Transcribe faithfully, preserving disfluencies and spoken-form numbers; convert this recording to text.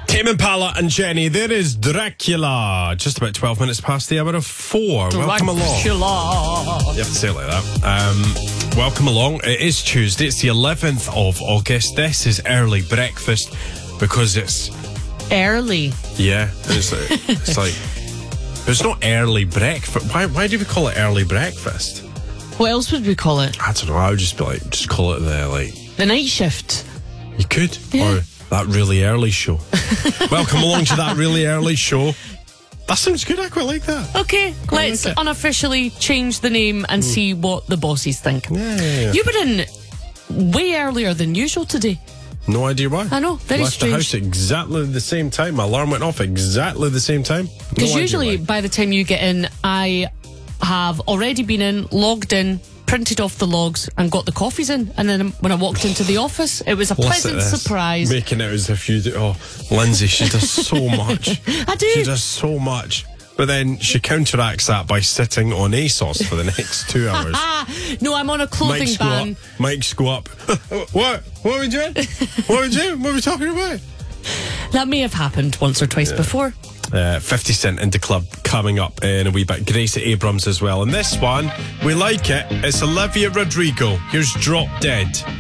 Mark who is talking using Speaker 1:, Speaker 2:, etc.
Speaker 1: Tame Impala and Jenny, there is Dracula. Just about twelve minutes past the hour of four.
Speaker 2: Dracula.
Speaker 1: Welcome along. You have to say it like that. Um, welcome along. It is Tuesday. It's the eleventh of August. This is early breakfast because it's...
Speaker 2: Early.
Speaker 1: Yeah. It's, it's like... It's not early breakfast. Why, why do we call it early breakfast?
Speaker 2: What else would we call it?
Speaker 1: I don't know. I would just be like, just call it the, like...
Speaker 2: The night shift.
Speaker 1: You could.
Speaker 2: Yeah.
Speaker 1: Or that really early show. Welcome along to that really early show. That sounds good. I quite like that.
Speaker 2: Okay,
Speaker 1: Quite
Speaker 2: let's
Speaker 1: like it.
Speaker 2: unofficially change the name and mm. see what the bosses think.
Speaker 1: Yeah, yeah, yeah.
Speaker 2: You were in way earlier than usual today.
Speaker 1: No idea why.
Speaker 2: I know, very
Speaker 1: Left
Speaker 2: strange.
Speaker 1: the house at exactly the same time. My alarm went off at exactly the same time.
Speaker 2: Because
Speaker 1: No
Speaker 2: usually
Speaker 1: idea why.
Speaker 2: by the time you get in, I have already been in, logged in, printed off the logs and got the coffees in, and then when I walked into the office it was a
Speaker 1: Listen
Speaker 2: pleasant
Speaker 1: to this.
Speaker 2: surprise.
Speaker 1: Making it as if you do. Oh, Lindsay, she does so much.
Speaker 2: I do.
Speaker 1: She does so much. But then she counteracts that by sitting on ASOS for the next two hours.
Speaker 2: No, I'm on a clothing
Speaker 1: Mike's
Speaker 2: ban.
Speaker 1: go up. Mike's go up. What? What are we doing? What are we doing? What are we talking about?
Speaker 2: That may have happened once or twice
Speaker 1: Yeah.
Speaker 2: before.
Speaker 1: Uh, fifty Cent into club coming up in a wee bit. Gracie Abrams as well. And this one, we like it. It's Olivia Rodrigo. Here's Drop Dead.